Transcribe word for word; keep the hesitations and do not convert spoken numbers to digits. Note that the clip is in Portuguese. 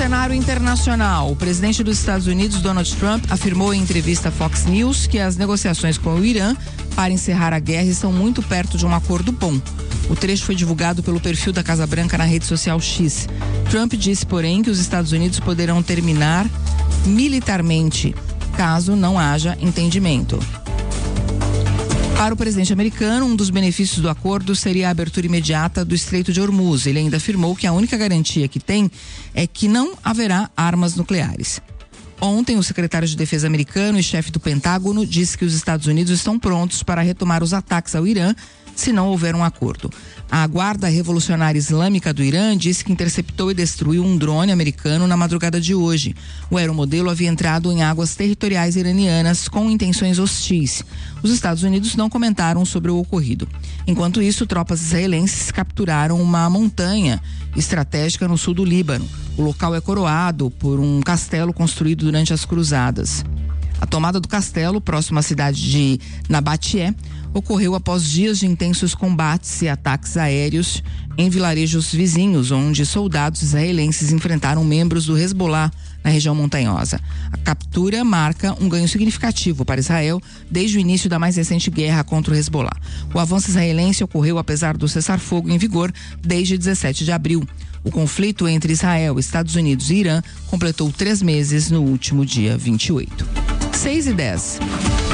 cenário internacional, o presidente dos Estados Unidos, Donald Trump, afirmou em entrevista à Fox News que as negociações com o Irã para encerrar a guerra estão muito perto de um acordo bom. O trecho foi divulgado pelo perfil da Casa Branca na rede social X. Trump disse, porém, que os Estados Unidos poderão terminar militarmente caso não haja entendimento. Para o presidente americano, um dos benefícios do acordo seria a abertura imediata do Estreito de Hormuz. Ele ainda afirmou que a única garantia que tem é que não haverá armas nucleares. Ontem, o secretário de Defesa americano e chefe do Pentágono disse que os Estados Unidos estão prontos para retomar os ataques ao Irã se não houver um acordo. A Guarda Revolucionária Islâmica do Irã disse que interceptou e destruiu um drone americano na madrugada de hoje. O aeromodelo havia entrado em águas territoriais iranianas com intenções hostis. Os Estados Unidos não comentaram sobre o ocorrido. Enquanto isso, tropas israelenses capturaram uma montanha estratégica no sul do Líbano. O local é coroado por um castelo construído durante as cruzadas. A tomada do castelo, próximo à cidade de Nabateé, ocorreu após dias de intensos combates e ataques aéreos em vilarejos vizinhos, onde soldados israelenses enfrentaram membros do Hezbollah na região montanhosa. A captura marca um ganho significativo para Israel desde o início da mais recente guerra contra o Hezbollah. O avanço israelense ocorreu apesar do cessar-fogo em vigor desde dezessete de abril. O conflito entre Israel, Estados Unidos e Irã completou três meses no último dia vinte e oito. seis e dez.